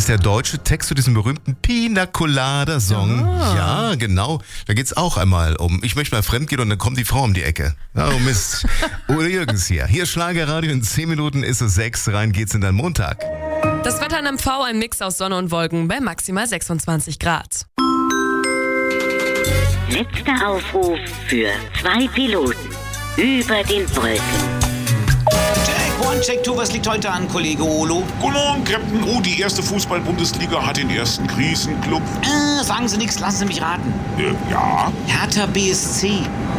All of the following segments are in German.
ist der deutsche Text zu diesem berühmten Pina Colada Song. Ja, genau. Da geht's auch einmal um, ich möchte mal fremdgehen und dann kommt die Frau um die Ecke. Oh Mist. Udo Jürgens hier. Hier Schlagerradio, in 10 Minuten ist es 6, rein geht's in deinen Montag. Das Wetter in MV, ein Mix aus Sonne und Wolken bei maximal 26 Grad. Letzter Aufruf für 2 Piloten über den Wolken. Check 1, Check 2, was liegt heute an, Kollege Olo? Guten Morgen, Captain. Oh, die erste Fußball-Bundesliga hat den ersten Krisenclub. Sagen Sie nichts, lassen Sie mich raten. Ja. Hertha BSC.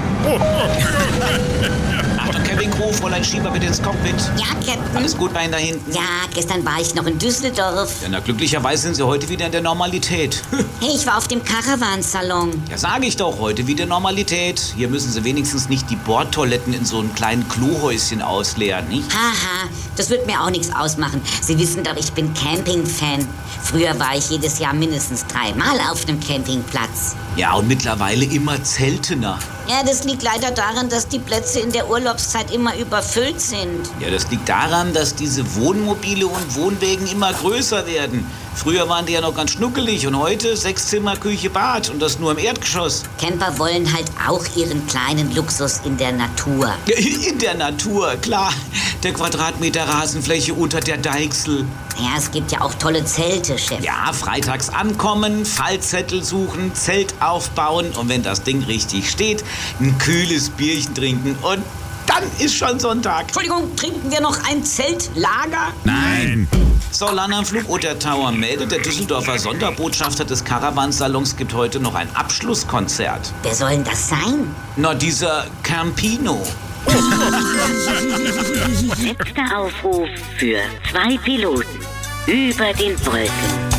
Achtung, Kevin Crew, Fräulein Schieber bitte ins Cockpit. Ja, Captain. Alles gut bei Ihnen da hinten? Ja, gestern war ich noch in Düsseldorf. Ja, na, glücklicherweise sind Sie heute wieder in der Normalität. Hey, ich war auf dem Caravansalon. Ja, sage ich doch, heute wieder Normalität. Hier müssen Sie wenigstens nicht die Bordtoiletten in so einem kleinen Klohäuschen ausleeren, nicht? Haha, das wird mir auch nichts ausmachen. Sie wissen doch, ich bin Camping-Fan. Früher war ich jedes Jahr mindestens 3-mal auf einem Campingplatz. Ja, und mittlerweile immer seltener. Ja, das liegt leider daran, dass die Plätze in der Urlaubszeit immer überfüllt sind. Ja, das liegt daran, dass diese Wohnmobile und Wohnwägen immer größer werden. Früher waren die ja noch ganz schnuckelig und heute 6 Zimmer, Küche, Bad und das nur im Erdgeschoss. Camper wollen halt auch ihren kleinen Luxus in der Natur. In der Natur, klar. Der Quadratmeter Rasenfläche unter der Deichsel. Ja, es gibt ja auch tolle Zelte, Chef. Ja, freitags ankommen, Fallzettel suchen, Zelt aufbauen und wenn das Ding richtig steht, ein kühles Bierchen trinken und dann ist schon Sonntag. Entschuldigung, trinken wir noch ein Zeltlager? Nein. So, Landanflug Otter Tower meldet, der Düsseldorfer Sonderbotschafter des Caravansalons gibt heute noch ein Abschlusskonzert. Wer soll denn das sein? Na, dieser Campino. Letzter Aufruf für 2 Piloten über den Wolken.